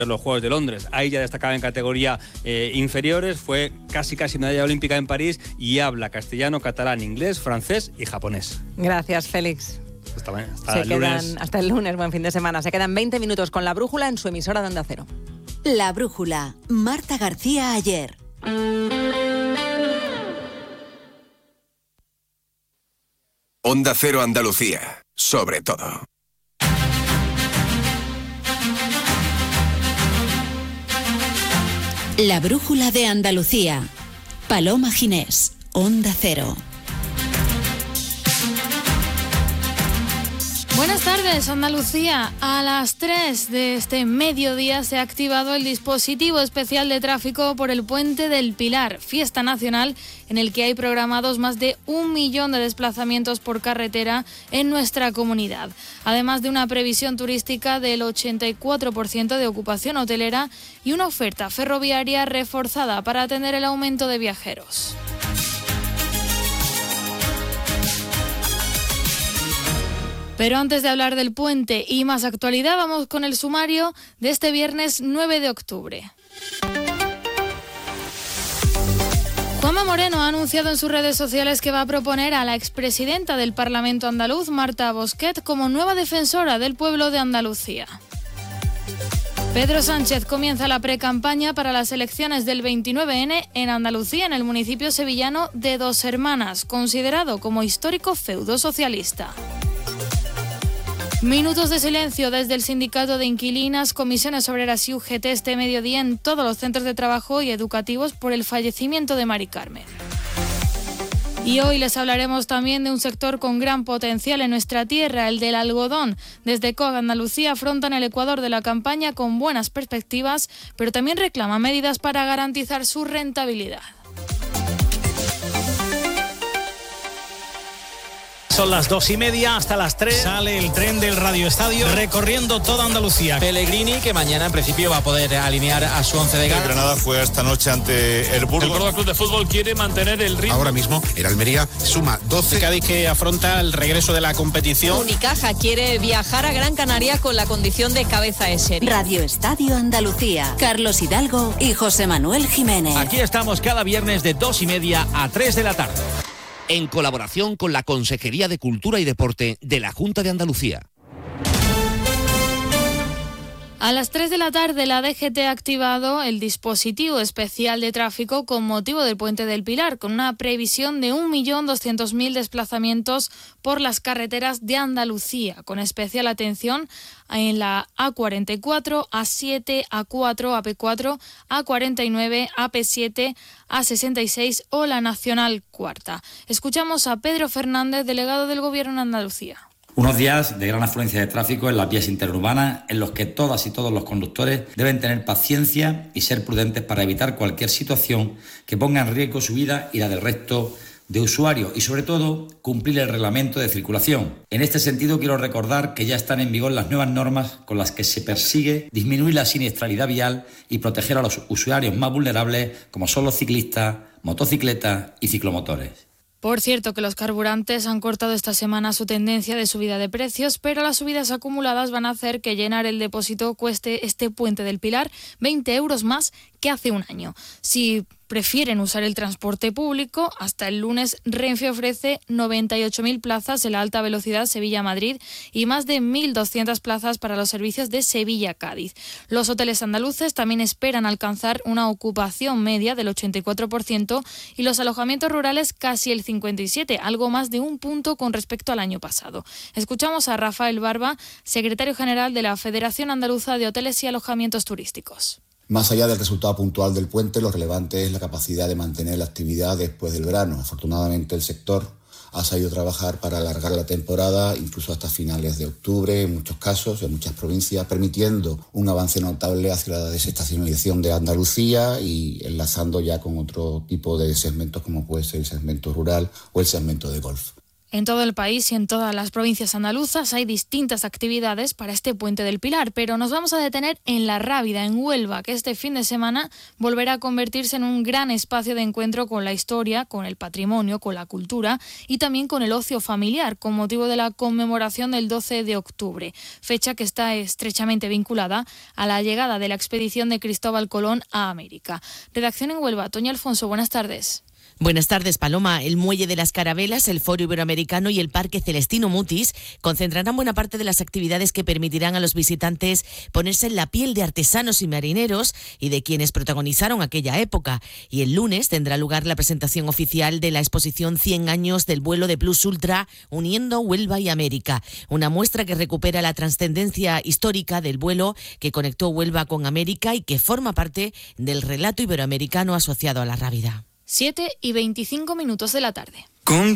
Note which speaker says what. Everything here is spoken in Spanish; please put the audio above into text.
Speaker 1: los Juegos de Londres. Ahí ya destacaba en categoría inferiores, fue casi medalla olímpica en París y habla castellano, catalán, inglés, francés y japonés.
Speaker 2: Gracias, Félix.
Speaker 1: Hasta
Speaker 2: el lunes, buen fin de semana. Se quedan 20 minutos con La Brújula en su emisora de Onda Cero.
Speaker 3: La Brújula, Marta García Ayer.
Speaker 4: Onda Cero Andalucía, sobre todo.
Speaker 3: La Brújula de Andalucía. Paloma Ginés, Onda Cero.
Speaker 5: Buenas tardes, Andalucía. A las 3 de este mediodía se ha activado el dispositivo especial de tráfico por el Puente del Pilar, fiesta nacional en el que hay programados más de 1 millón de desplazamientos por carretera en nuestra comunidad, además de una previsión turística del 84% de ocupación hotelera y una oferta ferroviaria reforzada para atender el aumento de viajeros. Pero antes de hablar del puente y más actualidad, vamos con el sumario de este viernes 9 de octubre. Juanma Moreno ha anunciado en sus redes sociales que va a proponer a la expresidenta del Parlamento andaluz, Marta Bosquet, como nueva defensora del pueblo de Andalucía. Pedro Sánchez comienza la precampaña para las elecciones del 29N en Andalucía, en el municipio sevillano de Dos Hermanas, considerado como histórico feudo socialista. Minutos de silencio desde el Sindicato de Inquilinas, Comisiones Obreras y UGT este mediodía en todos los centros de trabajo y educativos por el fallecimiento de Mari Carmen. Y hoy les hablaremos también de un sector con gran potencial en nuestra tierra, el del algodón. Desde COAG Andalucía afrontan el Ecuador de la campaña con buenas perspectivas, pero también reclaman medidas para garantizar su rentabilidad.
Speaker 6: Son las 2:30, hasta las 3 sale el tren del Radio Estadio recorriendo toda Andalucía.
Speaker 7: Pellegrini, que mañana en principio va a poder alinear a su once de gala.
Speaker 8: El Granada fue esta noche ante el Burgos.
Speaker 9: El Córdoba Club de Fútbol quiere mantener el ritmo.
Speaker 10: Ahora mismo el Almería suma 12.
Speaker 6: El Cádiz, que afronta el regreso de la competición.
Speaker 11: Unicaja quiere viajar a Gran Canaria con la condición de cabeza de serie.
Speaker 3: Radio Estadio Andalucía. Carlos Hidalgo y José Manuel Jiménez.
Speaker 12: Aquí estamos cada viernes de 2:30 a 3 de la tarde. En colaboración con la Consejería de Cultura y Deporte de la Junta de Andalucía.
Speaker 5: A las 3 de la tarde la DGT ha activado el dispositivo especial de tráfico con motivo del Puente del Pilar, con una previsión de 1.200.000 desplazamientos por las carreteras de Andalucía, con especial atención en la A44, A7, A4, AP4, A49, AP7, A66 o la Nacional Cuarta. Escuchamos a Pedro Fernández, delegado del Gobierno en Andalucía.
Speaker 13: Unos días de gran afluencia de tráfico en las vías interurbanas en los que todas y todos los conductores deben tener paciencia y ser prudentes para evitar cualquier situación que ponga en riesgo su vida y la del resto de usuarios y, sobre todo, cumplir el reglamento de circulación. En este sentido, quiero recordar que ya están en vigor las nuevas normas con las que se persigue disminuir la siniestralidad vial y proteger a los usuarios más vulnerables, como son los ciclistas, motocicletas y ciclomotores.
Speaker 5: Por cierto, que los carburantes han cortado esta semana su tendencia de subida de precios, pero las subidas acumuladas van a hacer que llenar el depósito cueste este Puente del Pilar 20 euros más que hace un año. Si prefieren usar el transporte público, hasta el lunes Renfe ofrece 98.000 plazas en la alta velocidad Sevilla-Madrid y más de 1.200 plazas para los servicios de Sevilla-Cádiz. Los hoteles andaluces también esperan alcanzar una ocupación media del 84% y los alojamientos rurales casi el 57%, algo más de un punto con respecto al año pasado. Escuchamos a Rafael Barba, secretario general de la Federación Andaluza de Hoteles y Alojamientos Turísticos.
Speaker 14: Más allá del resultado puntual del puente, lo relevante es la capacidad de mantener la actividad después del verano. Afortunadamente, el sector ha sabido trabajar para alargar la temporada, incluso hasta finales de octubre, en muchos casos, en muchas provincias, permitiendo un avance notable hacia la desestacionalización de Andalucía y enlazando ya con otro tipo de segmentos, como puede ser el segmento rural o el segmento de golf.
Speaker 5: En todo el país y en todas las provincias andaluzas hay distintas actividades para este Puente del Pilar, pero nos vamos a detener en La Rábida, en Huelva, que este fin de semana volverá a convertirse en un gran espacio de encuentro con la historia, con el patrimonio, con la cultura y también con el ocio familiar, con motivo de la conmemoración del 12 de octubre, fecha que está estrechamente vinculada a la llegada de la expedición de Cristóbal Colón a América. Redacción en Huelva, Toña Alfonso, buenas tardes.
Speaker 15: Buenas tardes, Paloma. El Muelle de las Carabelas, el Foro Iberoamericano y el Parque Celestino Mutis concentrarán buena parte de las actividades que permitirán a los visitantes ponerse en la piel de artesanos y marineros y de quienes protagonizaron aquella época. Y el lunes tendrá lugar la presentación oficial de la exposición 100 años del vuelo de Plus Ultra uniendo Huelva y América. Una muestra que recupera la trascendencia histórica del vuelo que conectó Huelva con América y que forma parte del relato iberoamericano asociado a La Rábida.
Speaker 5: 7:25 de la tarde.